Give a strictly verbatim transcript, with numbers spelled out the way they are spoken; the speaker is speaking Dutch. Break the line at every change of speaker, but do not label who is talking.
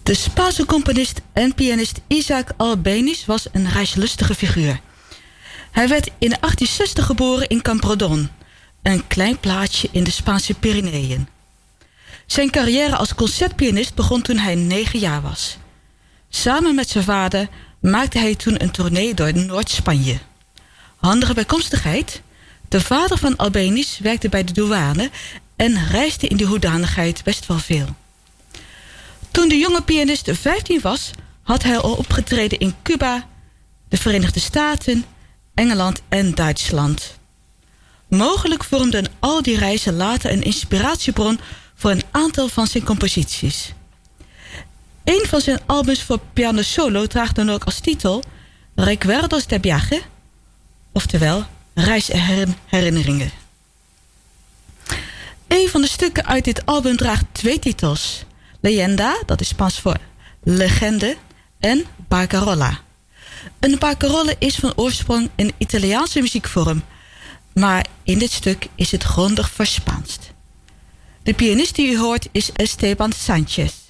De Spaanse componist en pianist Isaac Albéniz was een reislustige figuur. Hij werd in achttienzestig geboren in Camprodon, een klein plaatsje in de Spaanse Pyreneeën. Zijn carrière als concertpianist begon toen hij negen jaar was. Samen met zijn vader maakte hij toen een tournee door Noord-Spanje. Handige bijkomstigheid: de vader van Albéniz werkte bij de douane en reisde in die hoedanigheid best wel veel. Toen de jonge pianist vijftien was, had hij al opgetreden in Cuba, de Verenigde Staten, Engeland en Duitsland. Mogelijk vormden al die reizen later een inspiratiebron voor een aantal van zijn composities. Een van zijn albums voor piano solo draagt dan ook als titel Recuerdos de Viaje, oftewel reisherinneringen. Een van de stukken uit dit album draagt twee titels: Leyenda, dat is Spaans voor legende, en Barcarola. Een barcarola is van oorsprong een Italiaanse muziekvorm, maar in dit stuk is het grondig verspaanst. De pianist die u hoort is Esteban Sanchez.